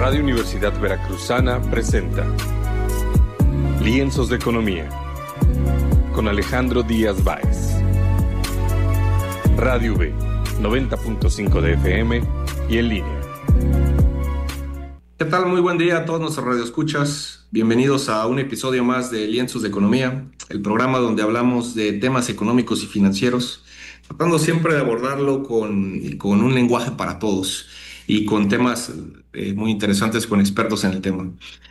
Radio Universidad Veracruzana presenta Lienzos de Economía con Alejandro Díaz Báez. Radio V, 90.5 de FM y en línea. ¿Qué tal? Muy buen día a todos nuestros radioescuchas. Bienvenidos a un episodio más de Lienzos de Economía, el programa donde hablamos de temas económicos y financieros, tratando siempre de abordarlo con un lenguaje para todos y con temas muy interesantes con expertos en el tema.